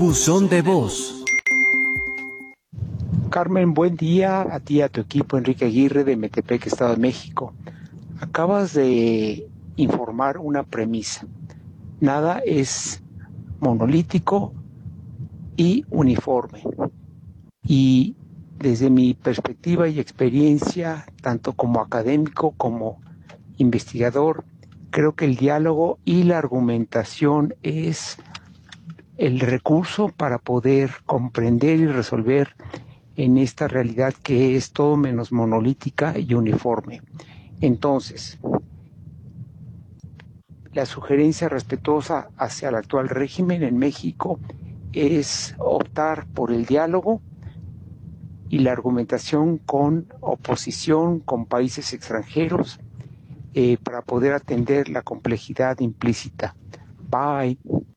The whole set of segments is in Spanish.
Buzón de voz. Carmen, buen día a ti y a tu equipo. Enrique Aguirre de Metepec, Estado de México. Acabas de informar una premisa. Nada es monolítico y uniforme. Y desde mi perspectiva y experiencia, tanto como académico como investigador, creo que el diálogo y la argumentación es el recurso para poder comprender y resolver en esta realidad que es todo menos monolítica y uniforme. Entonces, la sugerencia respetuosa hacia el actual régimen en México es optar por el diálogo y la argumentación con oposición, con países extranjeros, para poder atender la complejidad implícita. Bye.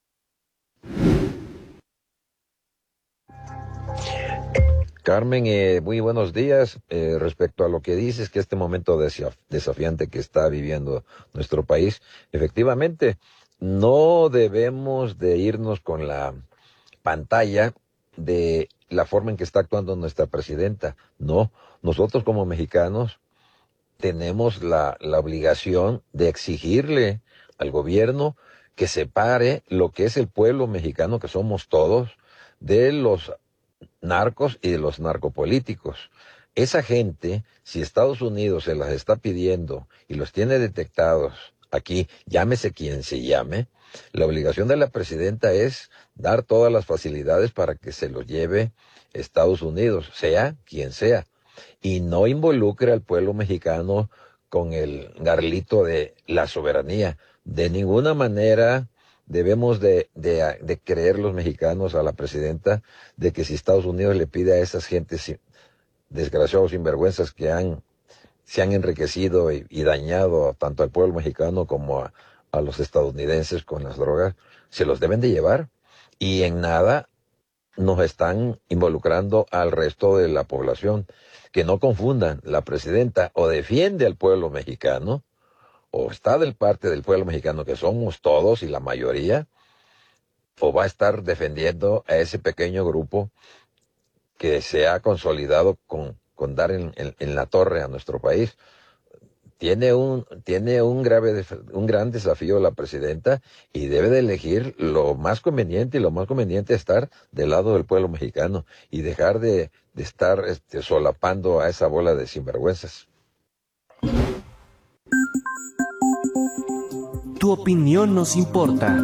Carmen, muy buenos días. Respecto a lo que dices, que este momento desafiante que está viviendo nuestro país, efectivamente, no debemos de irnos con la pantalla de la forma en que está actuando nuestra presidenta. No, nosotros como mexicanos tenemos la obligación de exigirle al gobierno que separe lo que es el pueblo mexicano, que somos todos, de los narcos y de los narcopolíticos. Esa gente, si Estados Unidos se las está pidiendo y los tiene detectados aquí, llámese quien se llame, la obligación de la presidenta es dar todas las facilidades para que se los lleve Estados Unidos, sea quien sea, y no involucre al pueblo mexicano con el garlito de la soberanía. De ninguna manera debemos de creer los mexicanos a la presidenta de que si Estados Unidos le pide a esas gentes desgraciados sinvergüenzas que se han enriquecido y dañado tanto al pueblo mexicano como a los estadounidenses con las drogas, se los deben de llevar, y en nada nos están involucrando al resto de la población. Que no confundan, la presidenta o defiende al pueblo mexicano o está del parte del pueblo mexicano, que somos todos y la mayoría, o va a estar defendiendo a ese pequeño grupo que se ha consolidado con dar en la torre a nuestro país. Tiene un gran desafío la presidenta y debe de elegir lo más conveniente, y lo más conveniente es estar del lado del pueblo mexicano y dejar de estar solapando a esa bola de sinvergüenzas. Tu opinión nos importa.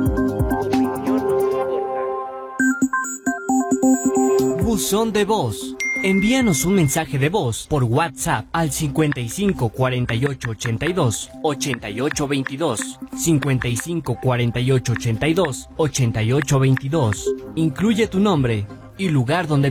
Buzón de voz. Envíanos un mensaje de voz por WhatsApp al 55 48 82 88 22, 55 48 82 88 22. Incluye tu nombre y lugar donde